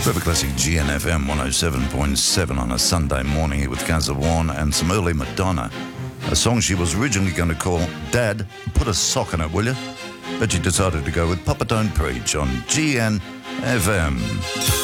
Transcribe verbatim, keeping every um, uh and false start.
Forever Classic G N F M one oh seven point seven on a Sunday morning here with Kazza Warren and some early Madonna. A song she was originally going to call Dad, Put a Sock in It, Will You? But she decided to go with Papa Don't Preach on G N F M.